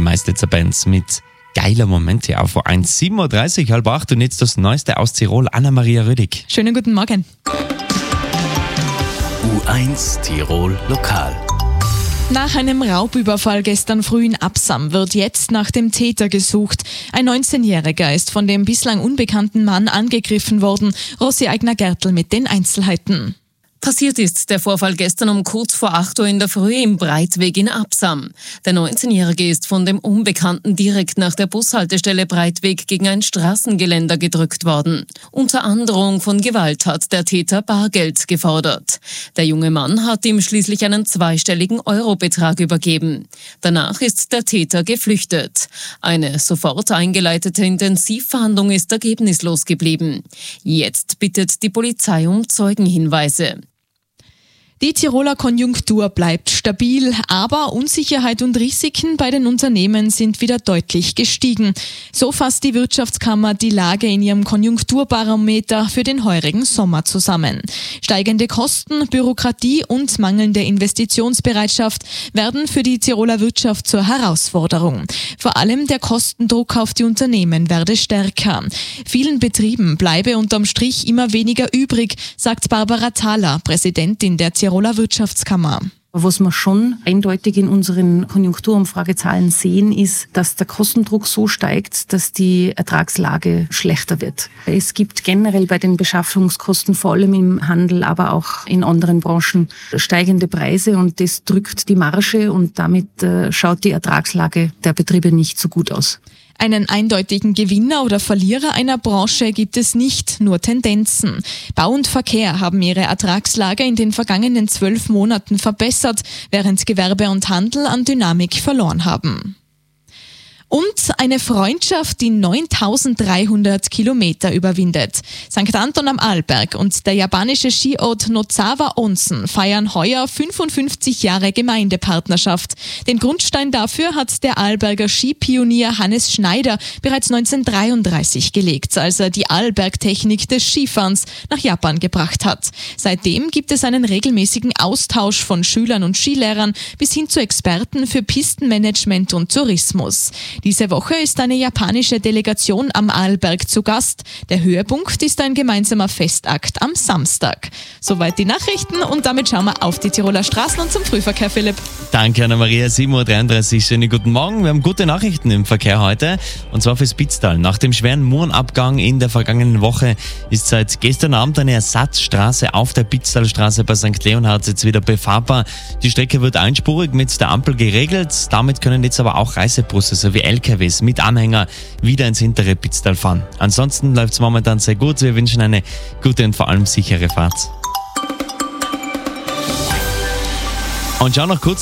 meist jetzt Bands mit geiler Momente auf 1. 7.30 Uhr, 7:30 und jetzt das Neueste aus Tirol, Anna-Maria Rödig. Schönen guten Morgen. U1 Tirol Lokal. Nach einem Raubüberfall gestern früh in Absam wird jetzt nach dem Täter gesucht. Ein 19-Jähriger ist von dem bislang unbekannten Mann angegriffen worden. Rosi Eigner-Gertl mit den Einzelheiten. Passiert ist der Vorfall gestern um kurz vor 8 Uhr in der Früh im Breitweg in Absam. Der 19-Jährige ist von dem Unbekannten direkt nach der Bushaltestelle Breitweg gegen ein Straßengeländer gedrückt worden. Unter Androhung von Gewalt hat der Täter Bargeld gefordert. Der junge Mann hat ihm schließlich einen zweistelligen Eurobetrag übergeben. Danach ist der Täter geflüchtet. Eine sofort eingeleitete Intensivverhandlung ist ergebnislos geblieben. Jetzt bittet die Polizei um Zeugenhinweise. Die Tiroler Konjunktur bleibt stabil, aber Unsicherheit und Risiken bei den Unternehmen sind wieder deutlich gestiegen. So fasst die Wirtschaftskammer die Lage in ihrem Konjunkturbarometer für den heurigen Sommer zusammen. Steigende Kosten, Bürokratie und mangelnde Investitionsbereitschaft werden für die Tiroler Wirtschaft zur Herausforderung. Vor allem der Kostendruck auf die Unternehmen werde stärker. Vielen Betrieben bleibe unterm Strich immer weniger übrig, sagt Barbara Thaler, Präsidentin der Tiroler Wirtschaftskammer. Was wir schon eindeutig in unseren Konjunkturumfragezahlen sehen, ist, dass der Kostendruck so steigt, dass die Ertragslage schlechter wird. Es gibt generell bei den Beschaffungskosten, vor allem im Handel, aber auch in anderen Branchen, steigende Preise und das drückt die Marge und damit schaut die Ertragslage der Betriebe nicht so gut aus. Einen eindeutigen Gewinner oder Verlierer einer Branche gibt es nicht, nur Tendenzen. Bau und Verkehr haben ihre Ertragslage in den vergangenen 12 Monaten verbessert, während Gewerbe und Handel an Dynamik verloren haben. Und eine Freundschaft, die 9.300 Kilometer überwindet. St. Anton am Arlberg und der japanische Skiort Nozawa Onsen feiern heuer 55 Jahre Gemeindepartnerschaft. Den Grundstein dafür hat der Arlberger Skipionier Hannes Schneider bereits 1933 gelegt, als er die Arlbergtechnik des Skifahrens nach Japan gebracht hat. Seitdem gibt es einen regelmäßigen Austausch von Schülern und Skilehrern bis hin zu Experten für Pistenmanagement und Tourismus. Diese Woche ist eine japanische Delegation am Arlberg zu Gast. Der Höhepunkt ist ein gemeinsamer Festakt am Samstag. Soweit die Nachrichten und damit schauen wir auf die Tiroler Straßen und zum Frühverkehr, Philipp. Danke, Anna-Maria. 7.33 Uhr. Schönen guten Morgen. Wir haben gute Nachrichten im Verkehr heute. Und zwar fürs Pitztal. Nach dem schweren Murenabgang in der vergangenen Woche ist seit gestern Abend eine Ersatzstraße auf der Pitztalstraße bei St. Leonhard jetzt wieder befahrbar. Die Strecke wird einspurig mit der Ampel geregelt. Damit können jetzt aber auch Reisebusse sowie LKWs mit Anhänger wieder ins hintere Pitztal fahren. Ansonsten läuft es momentan sehr gut. Wir wünschen eine gute und vor allem sichere Fahrt. Und schau noch kurz